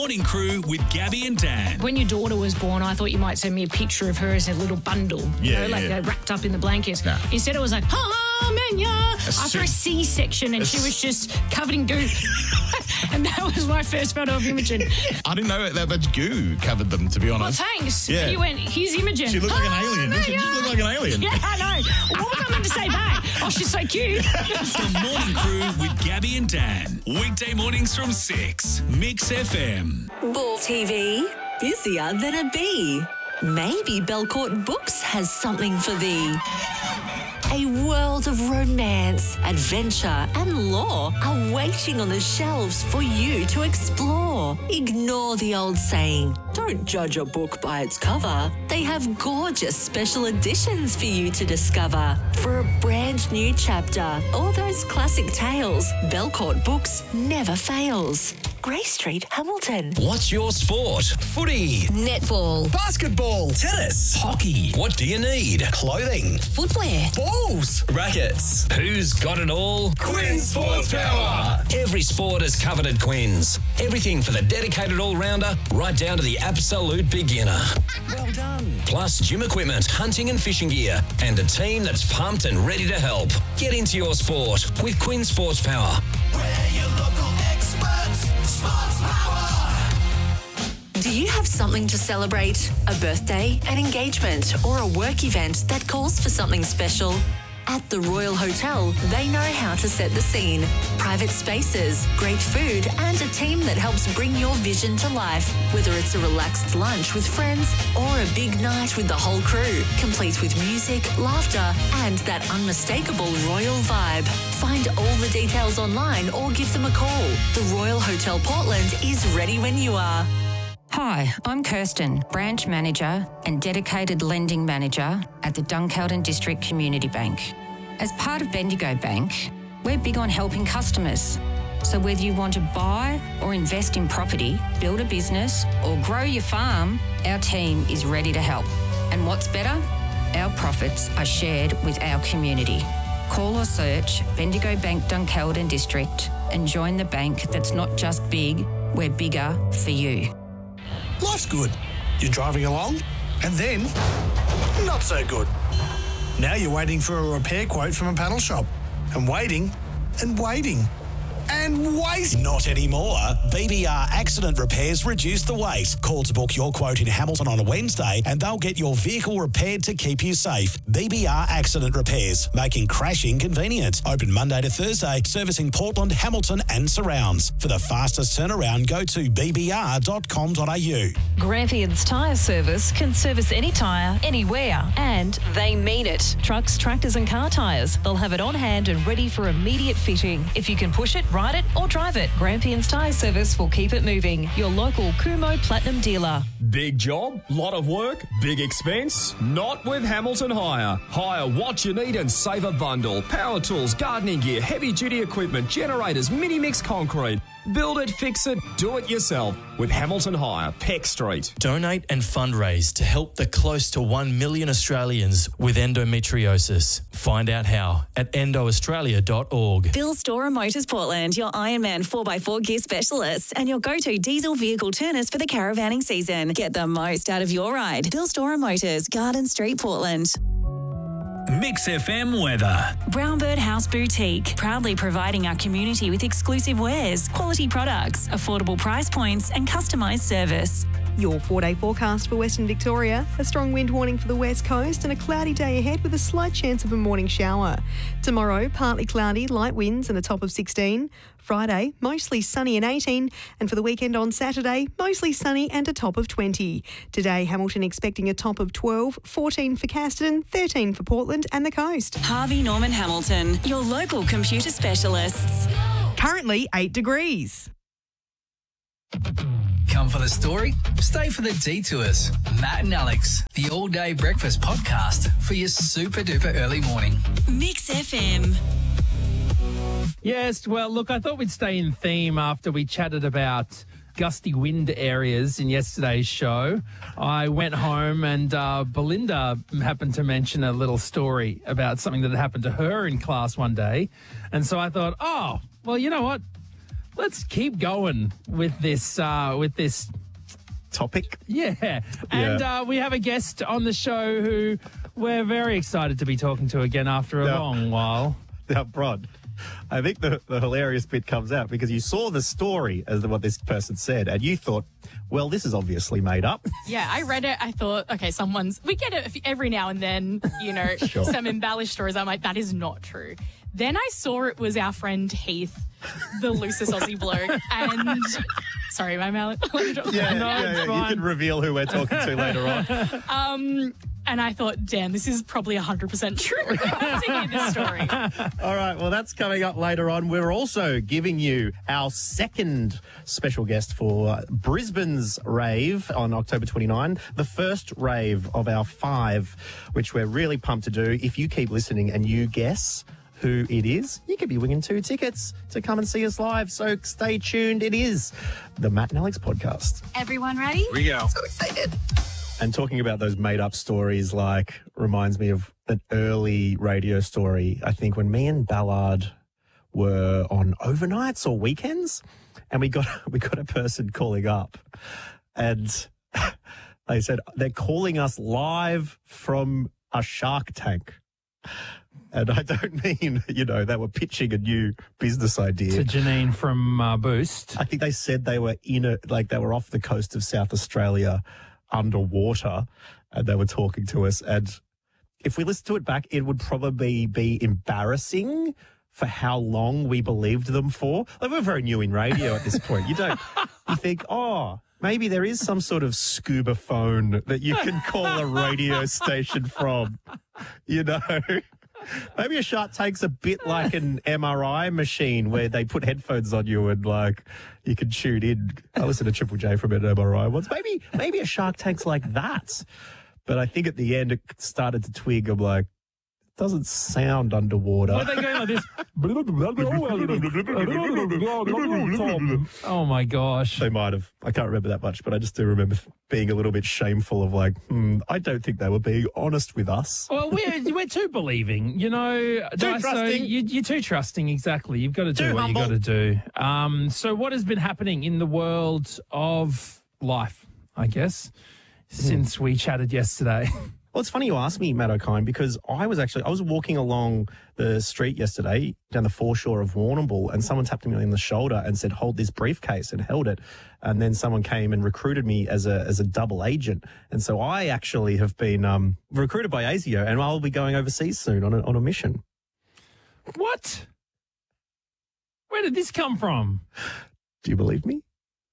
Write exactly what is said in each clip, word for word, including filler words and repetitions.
Morning Crew with Gabby and Dan. When your daughter was born, I thought you might send me a picture of her as a little bundle, you Yeah, know, like yeah. uh, wrapped up in the blankets. No. Instead, it was like, oh, man, yeah, after soon- a C-section, and she was just covered in goo. And that was my first photo of Imogen. I didn't know that much goo covered them, to be Well, honest. thanks. Yeah. You went, here's Imogen. She looked like an Oh, alien. man, She yeah. just looked like an alien. Yeah, I know. What was I meant to say back? Oh, she's so cute. The Morning Crew with Gabby and Dan. Weekday mornings from six. Mix F M. Ball T V, busier than a bee. Maybe Belcourt Books has something for thee. A world of romance, adventure and lore are waiting on the shelves for you to explore. Ignore the old saying, don't judge a book by its cover. They have gorgeous special editions for you to discover. For a brand new chapter, all those classic tales, Belcourt Books never fails. Grey Street, Hamilton. What's your sport? Footy, Netball, basketball, tennis, hockey. What do you need? Clothing, footwear, balls, rackets. Who's got it all? Quins Sports Power. Every sport is covered at Quins. Everything for the dedicated all-rounder, right down to the absolute beginner. Well done. Plus gym equipment, hunting and fishing gear, and a team that's pumped and ready to help. Get into your sport with Quins Sports Power. We're your local experts, Sports Power. Do you have something to celebrate? A birthday, an engagement, or a work event that calls for something special? At the Royal Hotel, they know how to set the scene. Private spaces, great food, and a team that helps bring your vision to life. Whether it's a relaxed lunch with friends or a big night with the whole crew, complete with music, laughter, and that unmistakable royal vibe. Find all the details online or give them a call. The Royal Hotel Portland is ready when you are. Hi, I'm Kirsten, Branch Manager and Dedicated Lending Manager at the Dunkeld District Community Bank. As part of Bendigo Bank, we're big on helping customers. So whether you want to buy or invest in property, build a business or grow your farm, our team is ready to help. And what's better? Our profits are shared with our community. Call or search Bendigo Bank Dunkeld District and join the bank that's not just big, we're bigger for you. Life's good. You're driving along, and then, not so good. Now you're waiting for a repair quote from a panel shop. And waiting, and waiting, and waiting. Not anymore. B B R Accident Repairs reduce the wait. Call to book your quote in Hamilton on a Wednesday and they'll get your vehicle repaired to keep you safe. B B R Accident Repairs, making crashing convenient. Open Monday to Thursday, servicing Portland, Hamilton and surrounds. For the fastest turnaround, go to b b r dot com dot a u. Grampians Tyre Service can service any tyre, anywhere, and they mean it. Trucks, tractors and car tyres. They'll have it on hand and ready for immediate fitting. If you can push it, ride it or drive it, Grampians Tyre Service will keep it moving. Your local Kumo Platinum dealer. Big job, lot of work, big expense? Not with Hamilton Hire. Hire what you need and save a bundle. Power tools, gardening gear, heavy duty equipment, generators, mini mix concrete. Build it, fix it, do it yourself with Hamilton Hire, Peck Street. Donate and fundraise to help the close to one million Australians with endometriosis. Find out how at endo australia dot org. Bill Storer Motors Portland, your Ironman four by four gear specialist and your go-to diesel vehicle turners for the caravanning season. Get the most out of your ride. Bill Storer Motors, Garden Street, Portland. Mix F M weather. Brownbird House Boutique, proudly providing our community with exclusive wares, quality products, affordable price points and customised service. Your four-day forecast for Western Victoria. A strong wind warning for the west coast and a cloudy day ahead with a slight chance of a morning shower. Tomorrow, partly cloudy, light winds and a top of sixteen. Friday, mostly sunny and eighteen. And for the weekend on Saturday, mostly sunny and a top of twenty. Today, Hamilton expecting a top of twelve, fourteen for Casterton, thirteen for Portland and the coast. Harvey Norman Hamilton, your local computer specialists. Currently eight degrees. Come for the story? Stay for the detours. Matt and Alex, the all-day breakfast podcast for your super-duper early morning. Mix F M. Yes, well, look, I thought we'd stay in theme after we chatted about gusty wind areas in yesterday's show. I went home and uh, Belinda happened to mention a little story about something that had happened to her in class one day. And so I thought, oh, well, you know what? let's keep going with this uh, with this topic. Yeah, and Yeah. Uh, we have a guest on the show who we're very excited to be talking to again after a Now- long while. Now, Bron, I think the, the hilarious bit comes out because you saw the story as to what this person said, and you thought, well, this is obviously made up. Yeah, I read it. I thought, okay, someone's. We get it every now and then, you know, Sure. some embellished stories. I'm like, that is not true. Then I saw it was our friend Heath, the loosest Aussie bloke, and sorry, my mouth. Yeah, yeah, yeah. You can reveal who we're talking to later on. Um, and I thought, damn, this is probably one hundred percent true. to hear this story. All right, well, that's coming up later on. We're also giving you our second special guest for Brisbane's rave on October twenty-ninth, the first rave of our five, which we're really pumped to do. If you keep listening and you guess who it is, you could be winning two tickets to come and see us live. So stay tuned. It is the Matt and Alex podcast. Everyone ready? Here we go. So excited. And talking about those made-up stories, like, reminds me of an early radio story. I think when me and Ballard were on overnights or weekends, and we got we got a person calling up, and they said they're calling us live from a Shark Tank. And I don't mean, you know, they were pitching a new business idea. To Janine from uh, Boost. I think they said they were in a, like they were off the coast of South Australia underwater, and they were talking to us. And if we listen to it back, it would probably be embarrassing for how long we believed them for. Like, we're very new in radio at this point. You don't, you think, oh, maybe there is some sort of scuba phone that you can call a radio station from, you know? Maybe a Shark Tank's a bit like an M R I machine where they put headphones on you and, like, you can tune in. I listened to Triple J from an M R I once. Maybe, maybe a Shark Tank's like that. But I think at the end it started to twig. I'm like, it doesn't sound underwater. Were they going like this? Oh my gosh. They might have. I can't remember that much, but I just do remember being a little bit shameful of like, hmm, I don't think they were being honest with us. Well, we're, we're too believing, you know. Too trusting. You, you're too trusting, exactly. You've got to do Too what humble. you've got to do. Um, so what has been happening in the world of life, I guess, since we chatted yesterday? Well, it's funny you asked me, Matt O'Kine, because I was actually, I was walking along the street yesterday down the foreshore of Warrnambool, and someone tapped me on the shoulder and said, hold this briefcase, and held it. And then someone came and recruited me as a as a double agent. And so I actually have been um, recruited by ASIO, and I'll be going overseas soon on a, on a mission. What? Where did this come from? Do you believe me?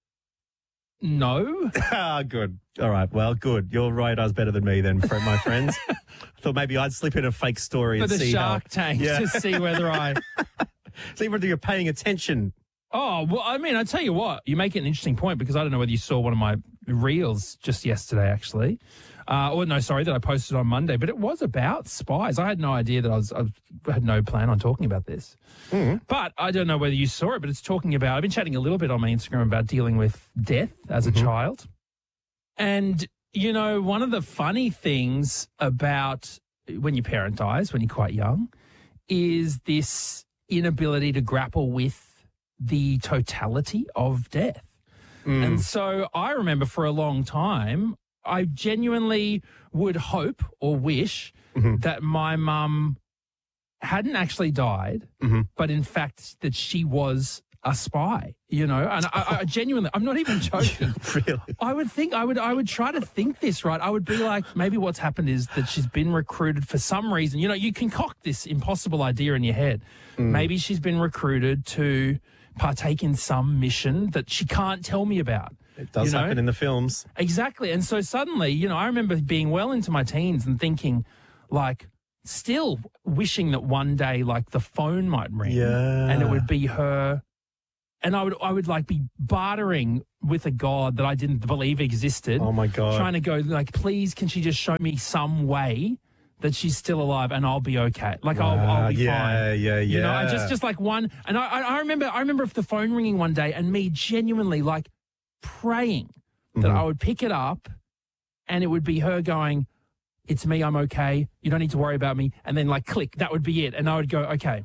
No. Ah, good. All right. Well, good. Your radar's better than me then, friend, my friends. Thought maybe I'd slip in a fake story For and the see Shark how, Tank, to see whether I... see whether you're paying attention. Oh, well, I mean, I tell you what, you make an interesting point, because I don't know whether you saw one of my reels just yesterday, actually. Uh, or no, sorry, that I posted on Monday, but it was about spies. I had no idea that I was, I had no plan on talking about this. Mm. But I don't know whether you saw it, but it's talking about, I've been chatting a little bit on my Instagram about dealing with death as a Mm-hmm. child. And, you know, one of the funny things about when your parent dies, when you're quite young, is this inability to grapple with the totality of death. Mm. And so I remember for a long time, I genuinely would hope or wish Mm-hmm. that my mum hadn't actually died, Mm-hmm. but in fact that she was a spy, you know, and I, I genuinely, I'm not even joking. Really? I would think, I would, I would try to think this, right? I would be like, maybe what's happened is that she's been recruited for some reason. You know, you concoct this impossible idea in your head. Mm. Maybe she's been recruited to partake in some mission that she can't tell me about. It does you know? happen in the films. Exactly. And so suddenly, you know, I remember being well into my teens and thinking, like, still wishing that one day, like, the phone might ring. Yeah. And it would be her. And I would, I would like be bartering with a God that I didn't believe existed. Oh my God. Trying to go like, please, can she just show me some way that she's still alive and I'll be okay? Like I'll, I'll be yeah, fine. yeah, You know, I yeah. just, just like one. And I, I I remember, I remember the phone ringing one day and me genuinely like praying that Mhm. I would pick it up and it would be her going, it's me, I'm okay. You don't need to worry about me. And then like click, that would be it. And I would go, okay,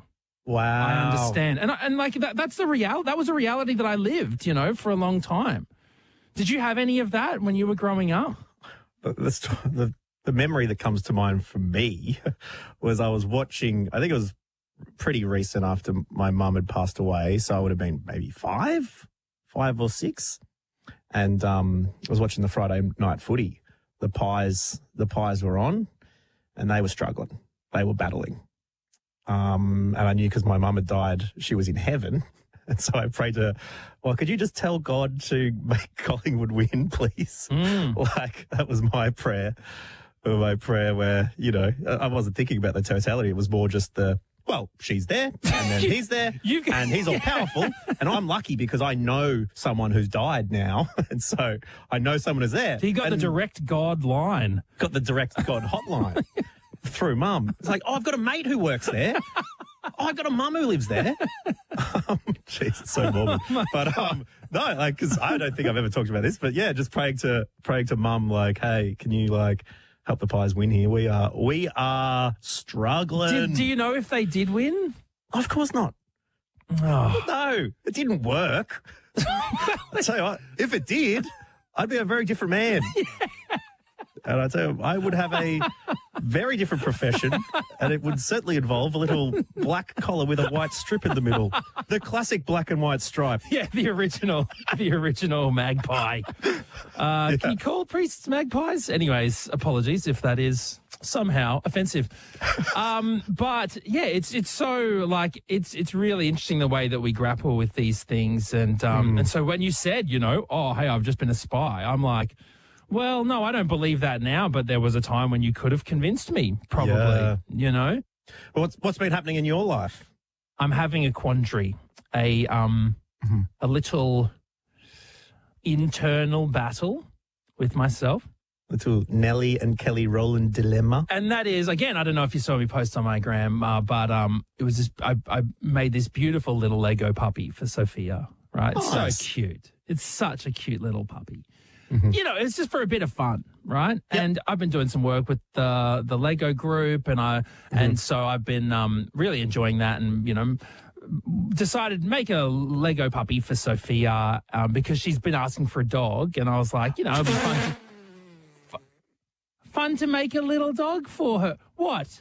Wow. I understand. And, I- and like, that, that's the real. That was a reality that I lived, you know, for a long time. Did you have any of that when you were growing up? The, the, st- the, the memory that comes to mind for me was I was watching, I think it was pretty recent after my mum had passed away. So I would have been maybe five, five or six. And um, I was watching the Friday night footy. The Pies, the Pies were on and they were struggling. They were battling. Um, and I knew because my mum had died, she was in heaven. And so I prayed to her, well, could you just tell God to make Collingwood win, please? Mm. Like, that was my prayer. My prayer where, you know, I wasn't thinking about the totality. It was more just the, well, she's there and then he's there and he's all powerful. And I'm lucky because I know someone who's died now. And so I know someone is there. So you got and the direct God line. Got the direct God hotline through mum. It's like, oh, I've got a mate who works there. Oh, I've got a mum who lives there. um, Jeez, it's so morbid. Oh but um, no, like, because I don't think I've ever talked about this. But yeah, just praying to praying to mum, like, hey, can you like help the Pies win here? We are we are struggling. Did, do you know if they did win? Of course not. Oh. No, it didn't work. I tell you what, if it did, I'd be a very different man. And I tell you, I would have a very different profession, and it would certainly involve a little black collar with a white strip in the middle. The classic black and white stripe. Yeah, the original, the original magpie. Uh, Yeah. Can you call priests magpies? Anyways, apologies if that is somehow offensive. Um, but yeah, it's it's so like it's it's really interesting the way that we grapple with these things, and um, Mm. and so when you said, you know, oh hey, I've just been a spy, I'm like, well, no, I don't believe that now, but there was a time when you could have convinced me, probably. Yeah. You know, Well, what's what's been happening in your life? I'm having a quandary, a um, Mm-hmm. a little internal battle with myself. Little Nelly and Kelly Rowland dilemma. And that is, again, I don't know if you saw me post on my gram, uh, but um, it was just, I, I made this beautiful little Lego puppy for Sophia, right? It's Nice. so cute. It's such a cute little puppy. Mm-hmm. You know, it's just for a bit of fun, right? And I've been doing some work with the the Lego group, and I Mm-hmm. and so I've been um, really enjoying that, and you know, decided to make a Lego puppy for Sophia um, because she's been asking for a dog, and I was like, you know, it'd be fun to, fu- fun to make a little dog for her. What?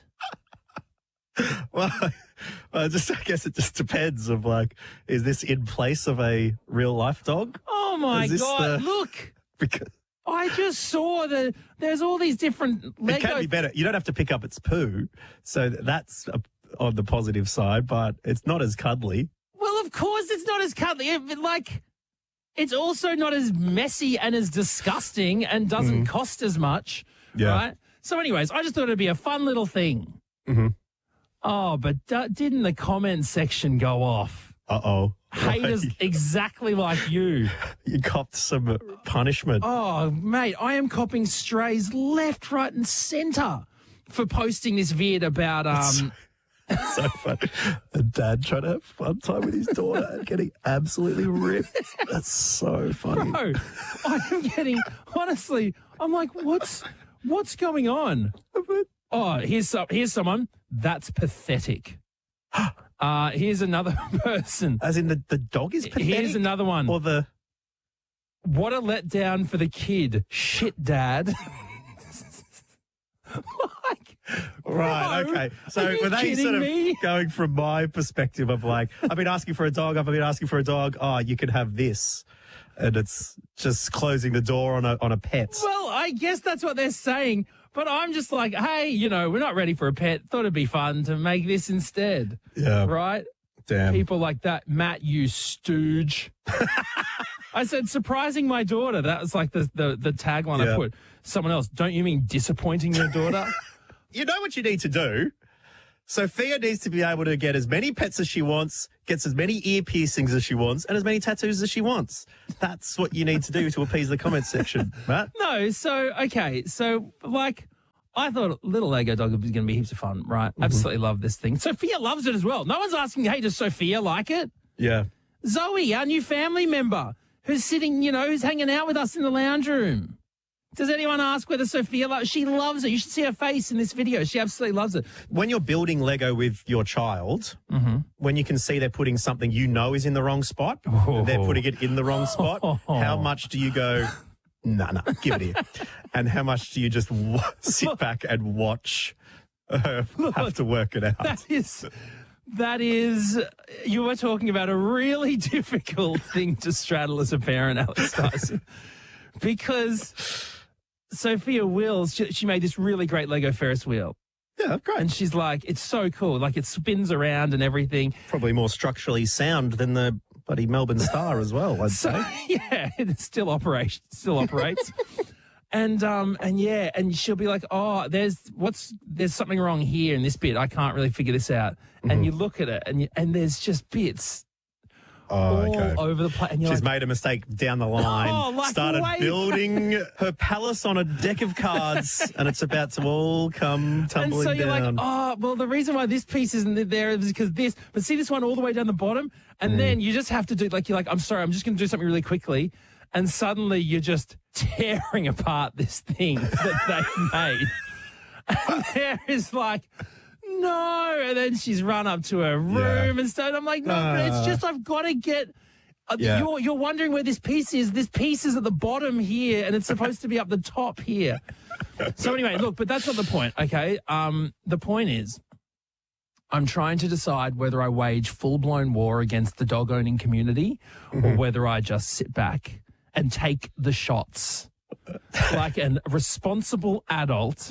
Well, well, just I guess it just depends of like, is this in place of a real life dog? Oh my Is this God! the- Look, Because I just saw that there's all these different Lego. it can be better. You don't have to pick up its poo, so that's a, on the positive side, but it's not as cuddly. Well, of course it's not as cuddly. It, it, like, it's also not as messy and as disgusting and doesn't Mm. cost as much, Yeah. right? So anyways, I just thought it'd be a fun little thing. Mm-hmm. Oh, but d- didn't the comment section go off? Uh-oh. Haters exactly like you. You copped some punishment. Oh, mate, I am copping strays left, right and centre for posting this vid about... um. So funny. A dad trying to have fun time with his daughter and getting absolutely ripped. That's so funny. Bro, I'm getting, honestly, I'm like, what's what's going on? Oh, here's some, here's someone. That's pathetic. Uh, here's another person. As in the, the dog is pathetic? Here's another one. Or the... What a letdown for the kid. Shit, Dad. like, Right, bro, okay. So are you were they kidding sort of me? going from my perspective of like, I've been asking for a dog, I've been asking for a dog, oh, you can have this. And it's just closing the door on a on a pet. Well, I guess that's what they're saying. But I'm just like, hey, you know, we're not ready for a pet. Thought it'd be fun to make this instead. Yeah. Right? Damn. People like that. Matt, you stooge. I said, surprising my daughter. That was like the, the, the tagline I Yeah. put. Someone else, don't you mean disappointing your daughter? You know what you need to do? Sophia needs to be able to get as many pets as she wants, gets as many ear piercings as she wants, and as many tattoos as she wants. That's what you need to do to appease the comment section, Matt. No, so, okay. So, like, I thought Little Lego Dog was going to be heaps of fun, right? Mm-hmm. Absolutely love this thing. Sophia loves it as well. No one's asking, hey, does Sophia like it? Yeah. Zoe, our new family member, who's sitting, you know, who's hanging out with us in the lounge room. Does anyone ask whether Sophia loves? She loves it. You should see her face in this video. She absolutely loves it. When you're building Lego with your child, mm-hmm. when you can see they're putting something you know is in the wrong spot, oh. they're putting it in the wrong spot, oh. how much do you go, no, no, give it here? And how much do you just w- sit back and watch her have to work it out? That is... That is, you were talking about a really difficult thing to straddle as a parent, Alex Dyson. Because Sophia Wills, she, she made this really great Lego Ferris wheel. Yeah, great. And she's like, it's so cool. Like, it spins around and everything. Probably more structurally sound than the bloody Melbourne Star as well, I'd so, say. Yeah, it still operates. Still operates. And um and yeah, and she'll be like, oh, there's what's there's something wrong here in this bit. I can't really figure this out. Mm-hmm. And you look at it, and you, and there's just bits oh, all okay. over the place. She's like, made a mistake down the line. Oh, like started way building her palace on a deck of cards, and it's about to all come tumbling and so you're down. like, oh, well, the reason why this piece isn't there is because this. But see this one all the way down the bottom, and mm. then you just have to do like you're like, I'm sorry, I'm just going to do something really quickly. And suddenly you're just tearing apart this thing that they've made. And there is like, no. And then she's run up to her room yeah. and stuff. I'm like, no, uh, but it's just I've got to get. Uh, yeah. You're you're wondering where this piece is. This piece is at the bottom here, and it's supposed to be up the top here. So anyway, look, but that's not the point. Okay, um, the point is, I'm trying to decide whether I wage full-blown war against the dog-owning community, mm-hmm. or whether I just sit back and take the shots like a responsible adult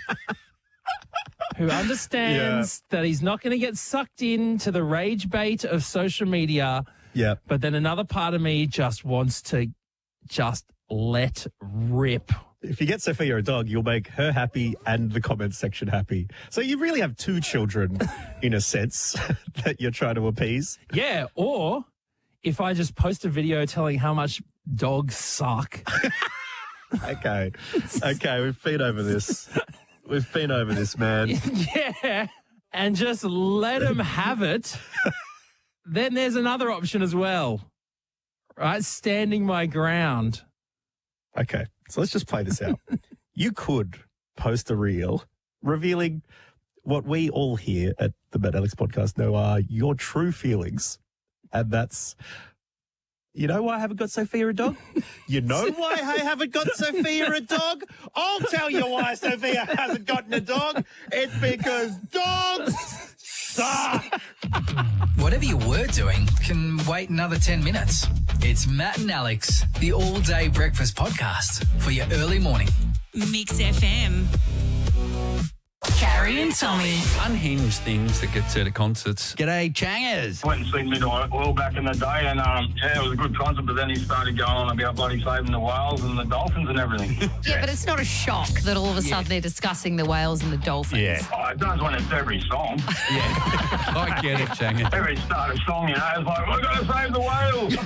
who understands yeah. that he's not going to get sucked into the rage bait of social media. Yeah. But then another part of me just wants to just let rip. If you get Sophia a dog, you'll make her happy and the comments section happy. So you really have two children, in a sense, that you're trying to appease. Yeah, or if I just post a video telling how much dogs suck. Okay. Okay, we've been over this. We've been over this, man. Yeah, and just let them have it. Then there's another option as well, right? Standing my ground. Okay, so let's just play this out. You could post a reel revealing what we all here at the Matt Alex podcast know are your true feelings. And that's, you know why I haven't got Sophia a dog? You know why I haven't got Sophia a dog? I'll tell you why Sophia hasn't gotten a dog. It's because dogs suck. Whatever you were doing can wait another ten minutes. It's Matt and Alex, the all-day breakfast podcast for your early morning. Mix F M. Carrie and Tommy. Unhinged things that get said at concerts. G'day, Changers. Went and seen Midnight Oil back in the day, and um, yeah, it was a good concert, but then he started going on about bloody saving the whales and the dolphins and everything. Yeah, but it's not a shock that all of a sudden yeah. they're discussing the whales and the dolphins. Yeah. Oh, it does when it's every song. Yeah. I get it, Changers. Every start of song, you know, it's like, we're going to save the whales.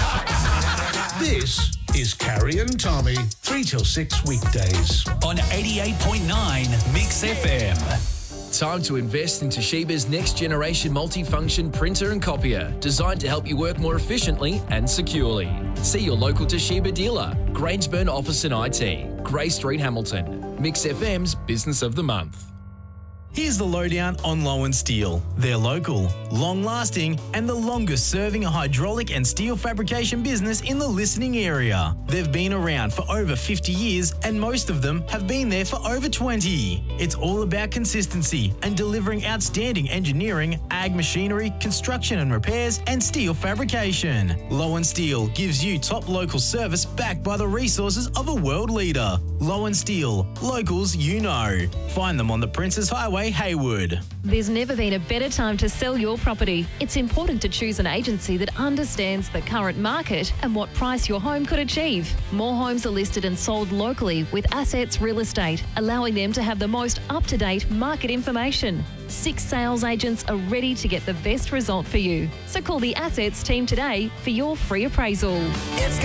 This is Carrie and Tommy, three till six weekdays on eighty-eight point nine Mix F M. Time to invest in Toshiba's next generation multifunction printer and copier, designed to help you work more efficiently and securely. See your local Toshiba dealer, Grangeburn Office and I T, Grey Street, Hamilton. Mix F M's Business of the Month. Here's the lowdown on Lowen Steel. They're local, long-lasting, and the longest-serving hydraulic and steel fabrication business in the listening area. They've been around for over fifty years, and most of them have been there for over twenty. It's all about consistency and delivering outstanding engineering, ag machinery, construction and repairs, and steel fabrication. Lowen Steel gives you top local service backed by the resources of a world leader. Lowen Steel, locals you know. Find them on the Princess Highway, Haywood. There's never been a better time to sell your property. It's important to choose an agency that understands the current market and what price your home could achieve. More homes are listed and sold locally with Assets Real Estate, allowing them to have the most up-to-date market information. Six sales agents are ready to get the best result for you. So call the Assets team today for your free appraisal. It's